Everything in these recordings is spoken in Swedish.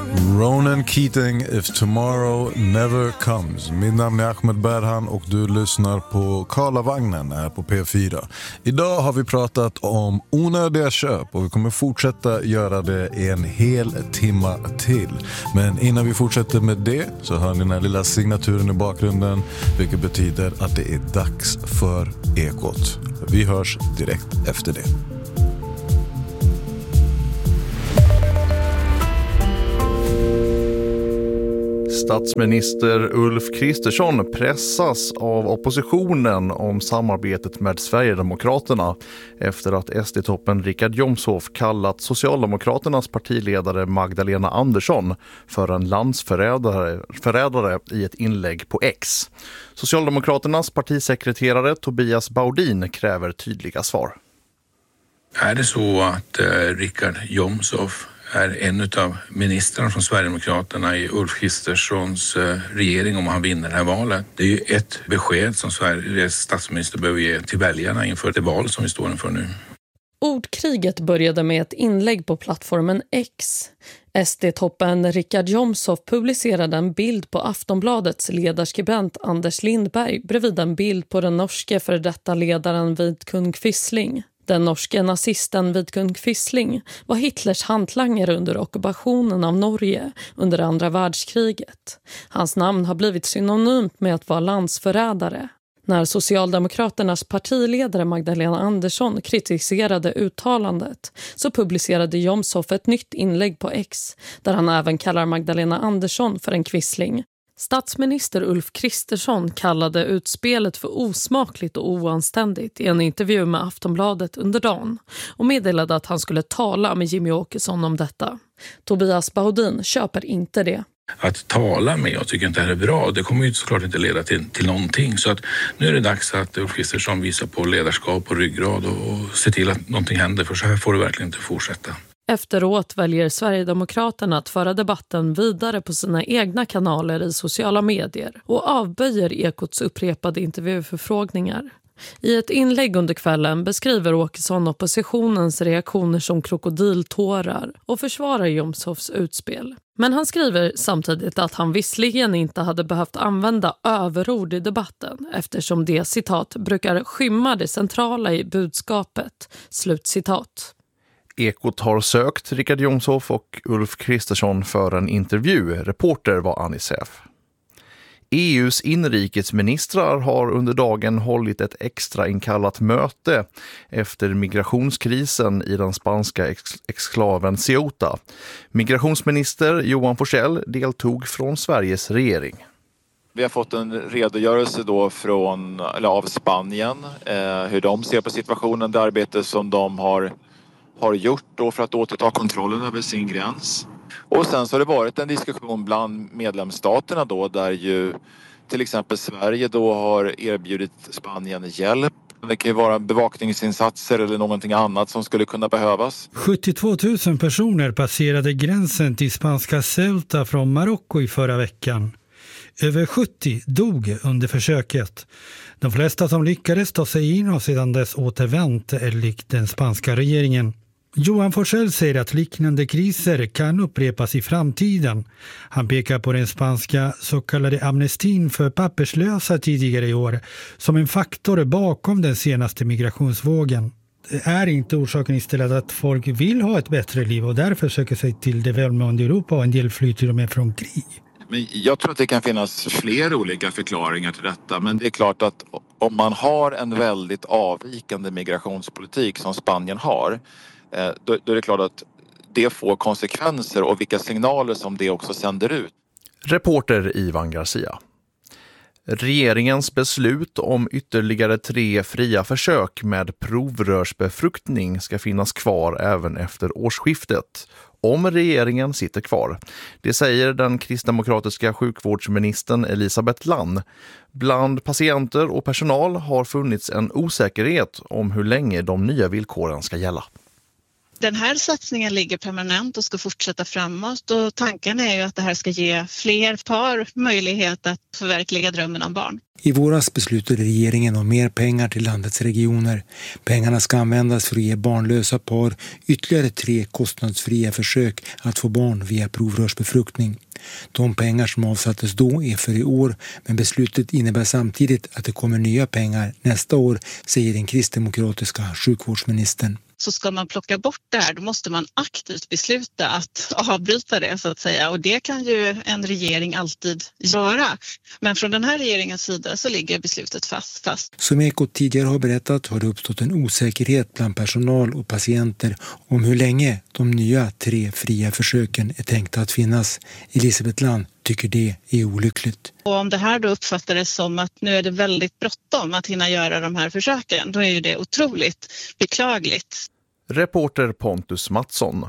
Ronan Keating, If Tomorrow Never Comes. Mitt namn är Ahmed Berhan och du lyssnar på Karlavagnen här på P4. Idag har vi pratat om onödiga köp och vi kommer fortsätta göra det en hel timma till. Men innan vi fortsätter med det så hör ni den här lilla signaturen i bakgrunden, vilket betyder att det är dags för Ekot. Vi hörs direkt efter det. Statsminister Ulf Kristersson pressas av oppositionen om samarbetet med Sverigedemokraterna efter att SD-toppen Richard Jomshof kallat Socialdemokraternas partiledare Magdalena Andersson för en landsförrädare i ett inlägg på X. Socialdemokraternas partisekreterare Tobias Baudin kräver tydliga svar. Är det så att Richard Jomshof är en av ministrarna från Sverigedemokraterna i Ulf Kristerssons regering om han vinner det här valet? Det är ju ett besked som Sveriges statsminister behöver ge till väljarna inför det val som vi står inför nu. Ordkriget började med ett inlägg på plattformen X. SD-toppen Richard Jomshof publicerade en bild på Aftonbladets ledarskribent Anders Lindberg bredvid en bild på den norske före detta ledaren Vidkun Quisling. Den norske nazisten Vidkun Quisling var Hitlers hantlangare under ockupationen av Norge under andra världskriget. Hans namn har blivit synonymt med att vara landsförrädare. När Socialdemokraternas partiledare Magdalena Andersson kritiserade uttalandet så publicerade Jomshof ett nytt inlägg på X där han även kallar Magdalena Andersson för en quisling. Statsminister Ulf Kristersson kallade utspelet för osmakligt och oanständigt i en intervju med Aftonbladet under dagen och meddelade att han skulle tala med Jimmy Åkesson om detta. Tobias Baudin köper inte det. Att tala med, jag tycker inte det här är bra. Det kommer ju såklart inte leda till någonting. Så att nu är det dags att Ulf Kristersson visar på ledarskap och ryggrad och se till att någonting händer. För så här får det verkligen inte fortsätta. Efteråt väljer Sverigedemokraterna att föra debatten vidare på sina egna kanaler i sociala medier och avböjer Ekots upprepade intervjuförfrågningar. I ett inlägg under kvällen beskriver Åkesson oppositionens reaktioner som krokodiltårar och försvarar Jomshofs utspel. Men han skriver samtidigt att han visserligen inte hade behövt använda överord i debatten eftersom det, citat, brukar skymma det centrala i budskapet, slutcitat. Ekot har sökt Richard Jomshof och Ulf Kristersson för en intervju. Reporter var Anisef. EUs inrikesministrar har under dagen hållit ett extra inkallat möte efter migrationskrisen i den spanska exklaven Ceuta. Migrationsminister Johan Forssell deltog från Sveriges regering. Vi har fått en redogörelse då av Spanien, hur de ser på situationen, det arbete som de har gjort då för att återta kontrollen över sin gräns. Och sen så har det varit en diskussion bland medlemsstaterna då där ju till exempel Sverige då har erbjudit Spanien hjälp. Det kan ju vara bevakningsinsatser eller någonting annat som skulle kunna behövas. 72 000 personer passerade gränsen till spanska Ceuta från Marocko i förra veckan. Över 70 dog under försöket. De flesta som lyckades ta sig in har sedan dess återvänt enligt den spanska regeringen. Johan Forssell säger att liknande kriser kan upprepas i framtiden. Han pekar på den spanska så kallade amnestin för papperslösa tidigare i år som en faktor bakom den senaste migrationsvågen. Det är inte orsaken istället att folk vill ha ett bättre liv och därför söker sig till det välmående Europa och en del flyr till och med från krig. Men jag tror att det kan finnas fler olika förklaringar till detta. Men det är klart att om man har en väldigt avvikande migrationspolitik som Spanien har, då är det klart att det får konsekvenser och vilka signaler som det också sänder ut. Reporter Ivan Garcia. Regeringens beslut om ytterligare 3 fria försök med provrörsbefruktning ska finnas kvar även efter årsskiftet, om regeringen sitter kvar. Det säger den kristdemokratiska sjukvårdsministern Elisabeth Lann. Bland patienter och personal har funnits en osäkerhet om hur länge de nya villkoren ska gälla. Den här satsningen ligger permanent och ska fortsätta framåt, och tanken är ju att det här ska ge fler par möjlighet att förverkliga drömmen om barn. I våras beslutade regeringen om mer pengar till landets regioner. Pengarna ska användas för att ge barnlösa par ytterligare 3 kostnadsfria försök att få barn via provrörsbefruktning. De pengar som avsattes då är för i år, men beslutet innebär samtidigt att det kommer nya pengar nästa år, säger den kristdemokratiska sjukvårdsministern. Så ska man plocka bort det här, då måste man aktivt besluta att avbryta det, så att säga. Och det kan ju en regering alltid göra. Men från den här regeringens sida så ligger beslutet fast. Som Ekot tidigare har berättat har det uppstått en osäkerhet bland personal och patienter om hur länge de nya 3 fria försöken är tänkta att finnas. Elisabeth Land tycker det är olyckligt. Och om det här då uppfattades som att nu är det väldigt bråttom att hinna göra de här försöken, då är ju det otroligt beklagligt. Reporter Pontus Mattsson.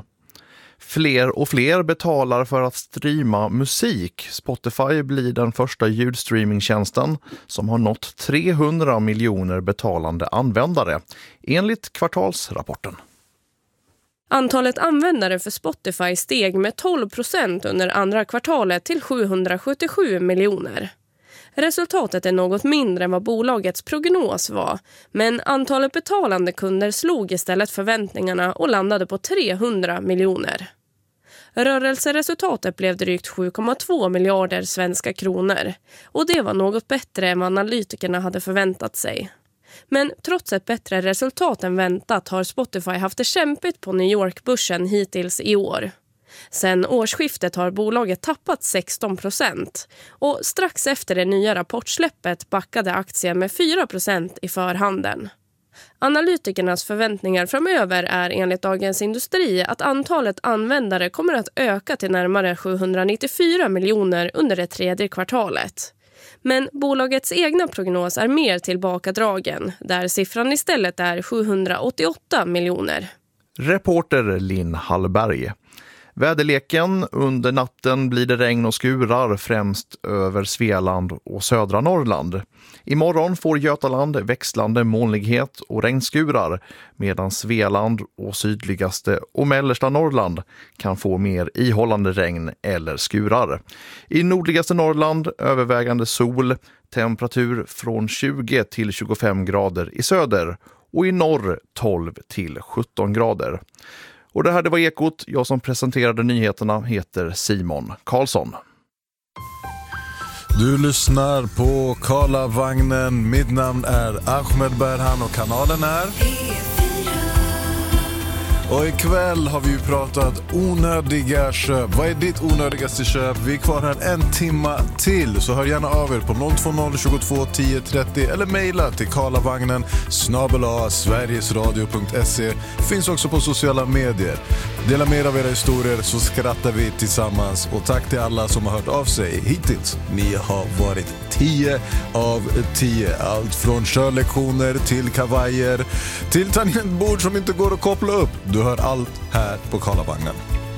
Fler och fler betalar för att streama musik. Spotify blir den första ljudstreamingtjänsten som har nått 300 miljoner betalande användare, enligt kvartalsrapporten. Antalet användare för Spotify steg med 12% under andra kvartalet till 777 miljoner. Resultatet är något mindre än vad bolagets prognos var, men antalet betalande kunder slog istället förväntningarna och landade på 300 miljoner. Rörelseresultatet blev drygt 7,2 miljarder svenska kronor, och det var något bättre än vad analytikerna hade förväntat sig. Men trots ett bättre resultat än väntat har Spotify haft det kämpigt på New York-börsen hittills i år. Sen årsskiftet har bolaget tappat 16%, och strax efter det nya rapportsläppet backade aktien med 4% i förhanden. Analytikernas förväntningar framöver är enligt Dagens Industri att antalet användare kommer att öka till närmare 794 miljoner under det 3:e kvartalet. Men bolagets egna prognos är mer tillbakadragen, där siffran istället är 788 miljoner. Reporter Linn Hallberg. Väderleken: under natten blir det regn och skurar främst över Svealand och södra Norrland. Imorgon får Götaland växlande molnighet och regnskurar, medan Svealand och sydligaste och mellersta Norrland kan få mer ihållande regn eller skurar. I nordligaste Norrland övervägande sol, temperatur från 20 till 25 grader i söder, och i norr 12 till 17 grader. Och det här, det var Ekot. Jag som presenterade nyheterna heter Simon Karlsson. Du lyssnar på Karlavagnen. Mitt namn är Ahmed Berhan och kanalen är Och ikväll har vi ju pratat onödiga köp. Vad är ditt onödigaste köp? Vi är kvar här en timma till, så hör gärna av er på 020 22 10 30 eller mejla till karlavagnen@sverigesradio.se. Finns också på sociala medier. Dela med av era historier så skrattar vi tillsammans. Och tack till alla som har hört av sig hittills. Ni har varit 10 av 10. Allt från körlektioner till kavajer till tangentbord som inte går att koppla upp. Du hör allt här på Karlavagnen.